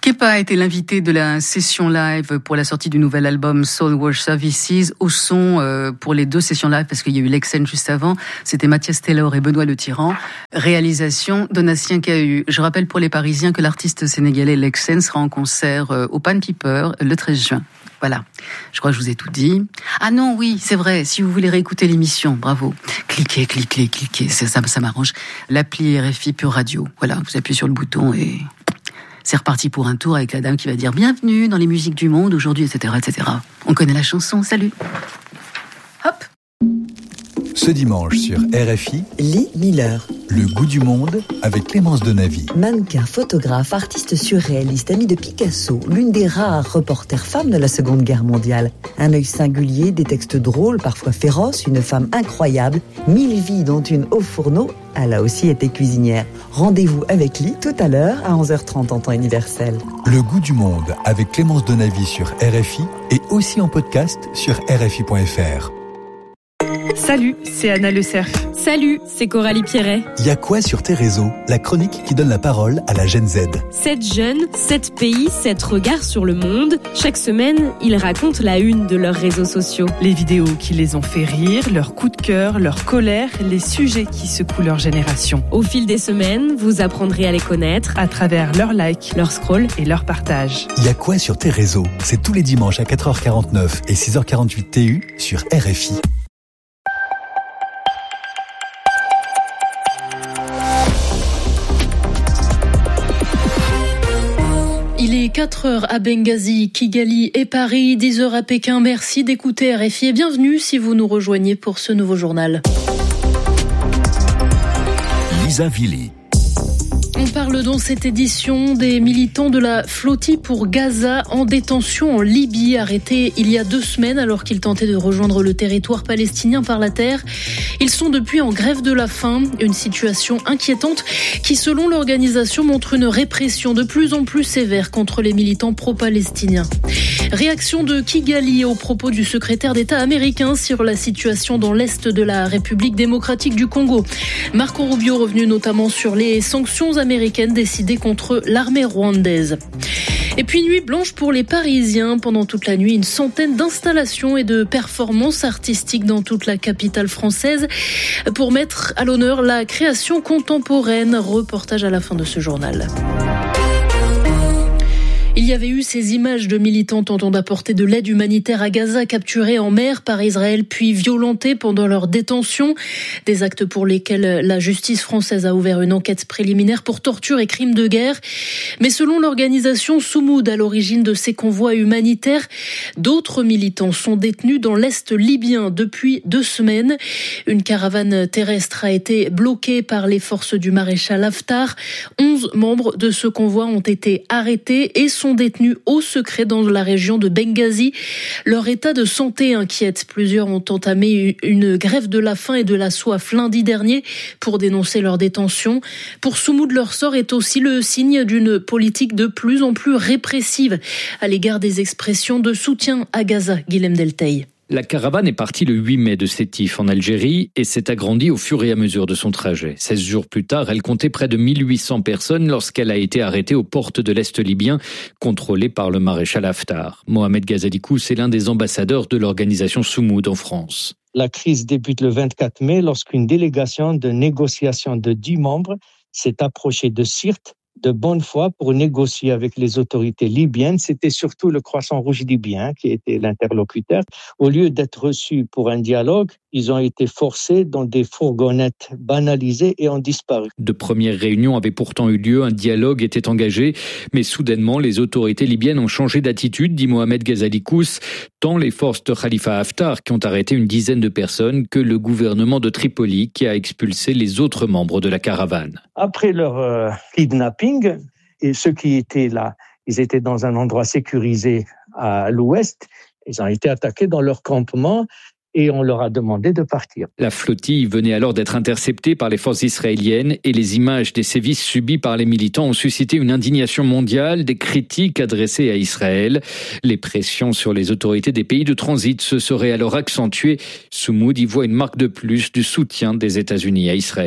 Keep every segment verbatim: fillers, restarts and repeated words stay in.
Kepa a été l'invité de la session live pour la sortie du nouvel album Soul Wash Services. Au son, euh, pour les deux sessions live, parce qu'il y a eu Lexen juste avant, c'était Mathias Taylor et Benoît Le Tyran. Réalisation Donatien Cahu. Je rappelle pour les Parisiens que l'artiste sénégalais Lexen sera en concert euh, au Pan Piper le treize juin. Voilà, je crois que je vous ai tout dit. Ah non, oui, c'est vrai, si vous voulez réécouter l'émission, bravo. Cliquez, cliquez, cliquez, ça, ça, ça m'arrange. L'appli R F I Pure Radio. Voilà, vous appuyez sur le bouton et... c'est reparti pour un tour avec la dame qui va dire « Bienvenue dans les musiques du monde aujourd'hui, et cetera, et cetera » On connaît la chanson, salut. Hop. Ce dimanche sur R F I, Lee Miller. Le goût du monde avec Clémence Denavy. Mannequin, photographe, artiste surréaliste, amie de Picasso, l'une des rares reporters femmes de la Seconde Guerre mondiale. Un œil singulier, des textes drôles, parfois féroces, une femme incroyable, mille vies dont une au fourneau. Elle a aussi été cuisinière. Rendez-vous avec Lee tout à l'heure à onze heures trente en temps universel. Le goût du monde avec Clémence Denavy sur R F I et aussi en podcast sur R F I point F R. Salut, c'est Anna Le Cerf. Salut, c'est Coralie Pierret. Y a quoi sur tes réseaux? La chronique qui donne la parole à la Gen Z. Sept jeunes, sept pays, sept regards sur le monde. Chaque semaine, ils racontent la une de leurs réseaux sociaux. Les vidéos qui les ont fait rire, leurs coups de cœur, leur colère, les sujets qui secouent leur génération. Au fil des semaines, vous apprendrez à les connaître à travers leurs likes, leurs scrolls et leurs partages. Y a quoi sur tes réseaux? C'est tous les dimanches à quatre heures quarante-neuf et six heures quarante-huit T U sur R F I. Il est quatre heures à Benghazi, Kigali et Paris, dix heures à Pékin. Merci d'écouter R F I et bienvenue si vous nous rejoignez pour ce nouveau journal. Lisa Villy. On parle dans cette édition des militants de la flottille pour Gaza en détention en Libye, arrêtés il y a deux semaines alors qu'ils tentaient de rejoindre le territoire palestinien par la terre. Ils sont depuis en grève de la faim, une situation inquiétante qui, selon l'organisation, montre une répression de plus en plus sévère contre les militants pro-palestiniens. Réaction de Kigali au propos du secrétaire d'État américain sur la situation dans l'est de la République démocratique du Congo. Marco Rubio revenu notamment sur les sanctions américaines décidées contre l'armée rwandaise. Et puis nuit blanche pour les Parisiens. Pendant toute la nuit, une centaine d'installations et de performances artistiques dans toute la capitale française pour mettre à l'honneur la création contemporaine. Reportage à la fin de ce journal. Il y avait eu ces images de militants tentant d'apporter de l'aide humanitaire à Gaza, capturés en mer par Israël puis violentés pendant leur détention. Des actes pour lesquels la justice française a ouvert une enquête préliminaire pour torture et crimes de guerre. Mais selon l'organisation Soumoud, à l'origine de ces convois humanitaires, d'autres militants sont détenus dans l'est libyen depuis deux semaines. Une caravane terrestre a été bloquée par les forces du maréchal Haftar. Onze membres de ce convoi ont été arrêtés et sont détenus au secret dans la région de Benghazi. Leur état de santé inquiète. Plusieurs ont entamé une grève de la faim et de la soif lundi dernier pour dénoncer leur détention. Pour Soumoud, leur sort est aussi le signe d'une politique de plus en plus répressive à l'égard des expressions de soutien à Gaza. Guilhem Delteil. La caravane est partie le huit mai de Sétif en Algérie et s'est agrandie au fur et à mesure de son trajet. seize jours plus tard, elle comptait près de mille huit cents personnes lorsqu'elle a été arrêtée aux portes de l'Est libyen, contrôlée par le maréchal Haftar. Mohamed Ghazalikou, c'est l'un des ambassadeurs de l'organisation Soumoud en France. La crise débute le vingt-quatre mai lorsqu'une délégation de négociation de dix membres s'est approchée de Sirte de bonne foi pour négocier avec les autorités libyennes. C'était surtout le Croissant Rouge libyen qui était l'interlocuteur. Au lieu d'être reçus pour un dialogue, ils ont été forcés dans des fourgonnettes banalisées et ont disparu. De premières réunions avaient pourtant eu lieu, un dialogue était engagé, mais soudainement les autorités libyennes ont changé d'attitude, dit Mohamed Ghazalikou, tant les forces de Khalifa Haftar qui ont arrêté une dizaine de personnes que le gouvernement de Tripoli qui a expulsé les autres membres de la caravane. Après leur euh, kidnapping, et ceux qui étaient là, ils étaient dans un endroit sécurisé à l'ouest, ils ont été attaqués dans leur campement et on leur a demandé de partir. La flottille venait alors d'être interceptée par les forces israéliennes et les images des sévices subis par les militants ont suscité une indignation mondiale, des critiques adressées à Israël. Les pressions sur les autorités des pays de transit se seraient alors accentuées. Soumoud y voit une marque de plus du soutien des États-Unis à Israël.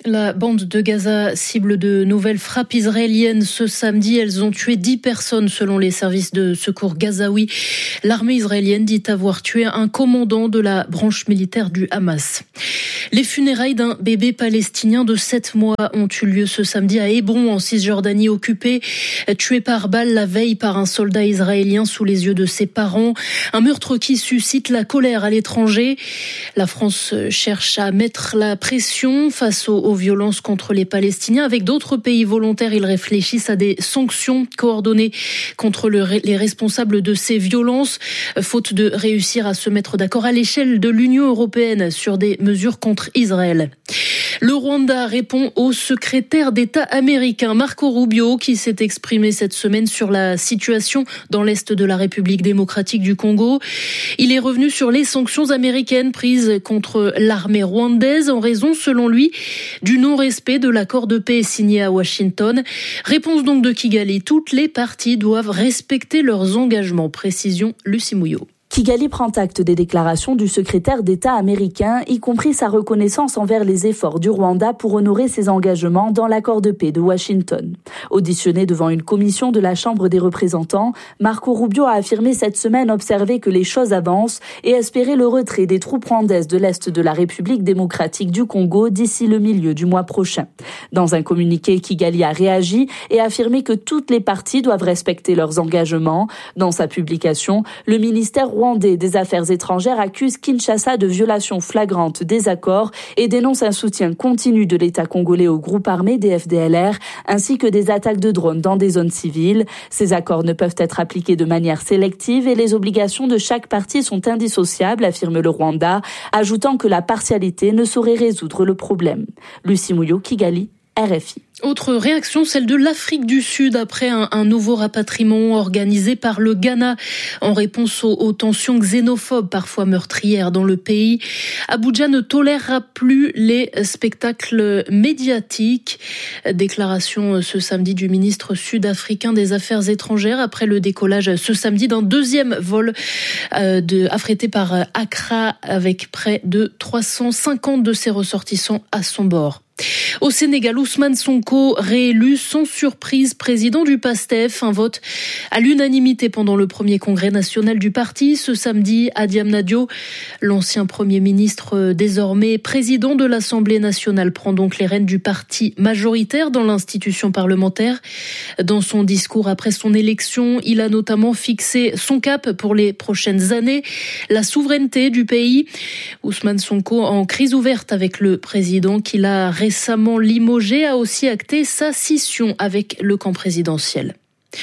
La bande de Gaza cible de nouvelles frappes israéliennes ce samedi. Elles ont tué dix personnes selon les services de secours gazaouis. L'armée israélienne dit avoir tué un commandant de la branche militaire du Hamas. Les funérailles d'un bébé palestinien de sept mois ont eu lieu ce samedi à Hébron, en Cisjordanie occupée. Tué par balle la veille par un soldat israélien sous les yeux de ses parents. Un meurtre qui suscite la colère à l'étranger. La France cherche à mettre la pression face aux, aux violences contre les Palestiniens. Avec d'autres pays volontaires, ils réfléchissent à des sanctions coordonnées contre le, les responsables de ces violences, faute de réussir à se mettre d'accord à l'échelle de l'Union européenne sur des mesures contre Israël. Le Rwanda répond au secrétaire d'État américain Marco Rubio, qui s'est exprimé cette semaine sur la situation dans l'est de la République démocratique du Congo. Il est revenu sur les sanctions américaines prises contre l'armée rwandaise en raison, selon lui, du non-respect de l'accord de paix signé à Washington. Réponse donc de Kigali, toutes les parties doivent respecter leurs engagements. Précision, Lucie Mouillot. Kigali prend acte des déclarations du secrétaire d'État américain, y compris sa reconnaissance envers les efforts du Rwanda pour honorer ses engagements dans l'accord de paix de Washington. Auditionné devant une commission de la Chambre des représentants, Marco Rubio a affirmé cette semaine observer que les choses avancent et espérer le retrait des troupes rwandaises de l'Est de la République démocratique du Congo d'ici le milieu du mois prochain. Dans un communiqué, Kigali a réagi et affirmé que toutes les parties doivent respecter leurs engagements. Dans sa publication, le ministère rwandais des Affaires étrangères accuse Kinshasa de violation flagrante des accords et dénonce un soutien continu de l'État congolais au groupe armé des F D L R ainsi que des attaques de drones dans des zones civiles. Ces accords ne peuvent être appliqués de manière sélective et les obligations de chaque partie sont indissociables, affirme le Rwanda, ajoutant que la partialité ne saurait résoudre le problème. Lucie Mouillot, Kigali, R F I. Autre réaction, celle de l'Afrique du Sud après un, un nouveau rapatriement organisé par le Ghana en réponse aux, aux tensions xénophobes parfois meurtrières dans le pays. Abuja ne tolérera plus les spectacles médiatiques. Déclaration ce samedi du ministre sud-africain des Affaires étrangères après le décollage ce samedi d'un deuxième vol euh, de, affrété par Accra avec près de trois cent cinquante de ses ressortissants à son bord. Au Sénégal, Ousmane Sonko réélu sans surprise président du PASTEF. Un vote à l'unanimité pendant le premier congrès national du parti. Ce samedi, à Diamniadio, l'ancien Premier ministre, désormais président de l'Assemblée nationale, prend donc les rênes du parti majoritaire dans l'institution parlementaire. Dans son discours après son élection, il a notamment fixé son cap pour les prochaines années, la souveraineté du pays. Ousmane Sonko, en crise ouverte avec le président qu'il a récemment limogé, a aussi acté sa scission avec le camp présidentiel.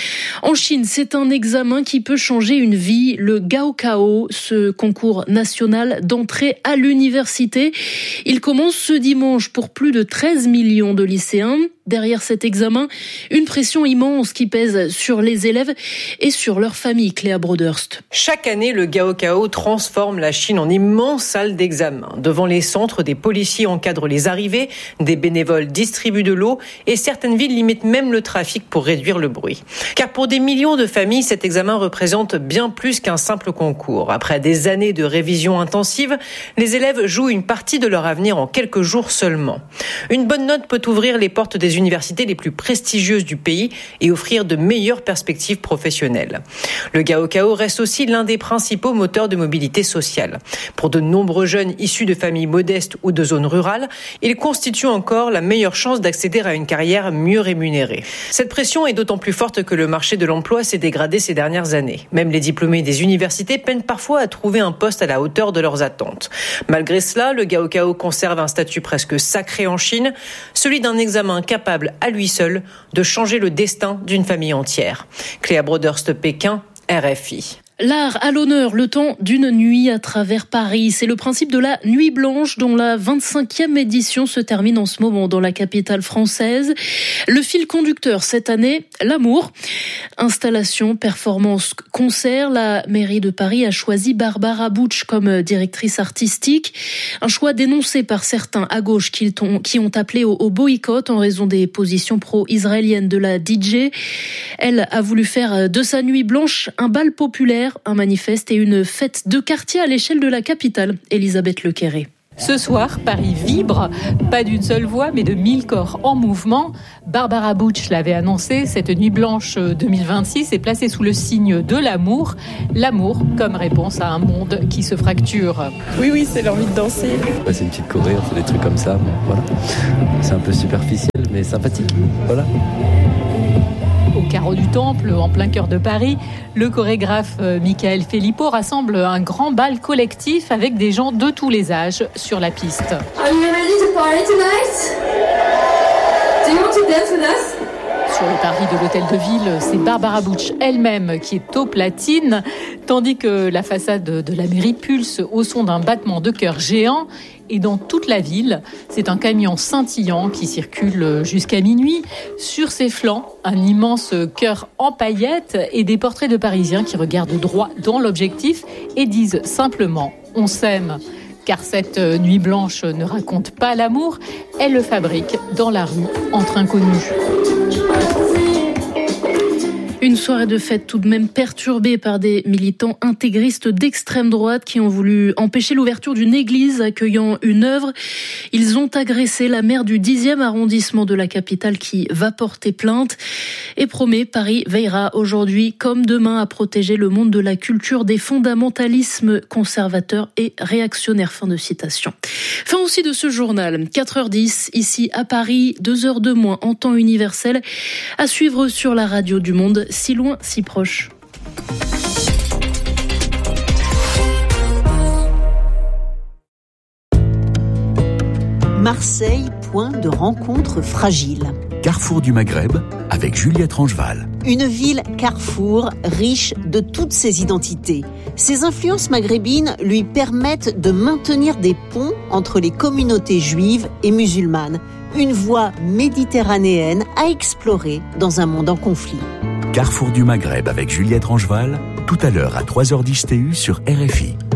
En Chine, c'est un examen qui peut changer une vie, le Gaokao, ce concours national d'entrée à l'université. Il commence ce dimanche pour plus de treize millions de lycéens. Derrière cet examen, une pression immense qui pèse sur les élèves et sur leur famille. Cléa Broderst. Chaque année, le Gaokao transforme la Chine en immense salle d'examen. Devant les centres, des policiers encadrent les arrivées, des bénévoles distribuent de l'eau et certaines villes limitent même le trafic pour réduire le bruit. Car pour des millions de familles, cet examen représente bien plus qu'un simple concours. Après des années de révision intensive, les élèves jouent une partie de leur avenir en quelques jours seulement. Une bonne note peut ouvrir les portes des universités les plus prestigieuses du pays et offrir de meilleures perspectives professionnelles. Le Gaokao reste aussi l'un des principaux moteurs de mobilité sociale. Pour de nombreux jeunes issus de familles modestes ou de zones rurales, il constitue encore la meilleure chance d'accéder à une carrière mieux rémunérée. Cette pression est d'autant plus forte que le marché de l'emploi s'est dégradé ces dernières années. Même les diplômés des universités peinent parfois à trouver un poste à la hauteur de leurs attentes. Malgré cela, le Gaokao conserve un statut presque sacré en Chine, celui d'un examen capable à lui seul de changer le destin d'une famille entière. Cléa Broderst, Pékin, R F I. L'art à l'honneur, le temps d'une nuit à travers Paris. C'est le principe de la Nuit Blanche dont la vingt-cinquième édition se termine en ce moment dans la capitale française. Le fil conducteur cette année, l'amour. Installation, performance, concert. La mairie de Paris a choisi Barbara Butch comme directrice artistique. Un choix dénoncé par certains à gauche qui ont, qui ont appelé au, au boycott en raison des positions pro-israéliennes de la D J. Elle a voulu faire de sa Nuit Blanche un bal populaire, un manifeste et une fête de quartier à l'échelle de la capitale. Elisabeth Lequéré. Ce soir, Paris vibre, pas d'une seule voix, mais de mille corps en mouvement. Barbara Bush l'avait annoncé, cette nuit blanche deux mille vingt-six est placée sous le signe de l'amour. L'amour comme réponse à un monde qui se fracture. Oui, oui, c'est l'envie de danser. Ouais, c'est une petite choré, on fait des trucs comme ça, mais voilà. C'est un peu superficiel, mais sympathique. Voilà. Au carreau du Temple, en plein cœur de Paris, le chorégraphe Michael Filippo rassemble un grand bal collectif avec des gens de tous les âges sur la piste. Are you ready to party tonight? Do you want to dance with us? Sur le parvis de l'hôtel de ville, c'est Barbara Bush elle-même qui est aux platines, tandis que la façade de la mairie pulse au son d'un battement de cœur géant. Et dans toute la ville, c'est un camion scintillant qui circule jusqu'à minuit. Sur ses flancs, un immense cœur en paillettes et des portraits de Parisiens qui regardent droit dans l'objectif et disent simplement « on s'aime ». Car cette nuit blanche ne raconte pas l'amour, elle le fabrique dans la rue entre inconnus. Une soirée de fête tout de même perturbée par des militants intégristes d'extrême droite qui ont voulu empêcher l'ouverture d'une église accueillant une œuvre. Ils ont agressé la maire du dixième arrondissement de la capitale qui va porter plainte et promet Paris veillera aujourd'hui comme demain à protéger le monde de la culture des fondamentalismes conservateurs et réactionnaires. Fin de citation. Fin aussi de ce journal. quatre heures dix ici à Paris, deux heures de moins en temps universel. À suivre sur la radio du Monde. Si loin, si proche. Marseille, point de rencontre fragile. Carrefour du Maghreb avec Juliette Rangeval. Une ville carrefour riche de toutes ses identités. Ses influences maghrébines lui permettent de maintenir des ponts entre les communautés juives et musulmanes. Une voie méditerranéenne à explorer dans un monde en conflit. Carrefour du Maghreb avec Juliette Rangeval, tout à l'heure à trois heures dix T U sur R F I.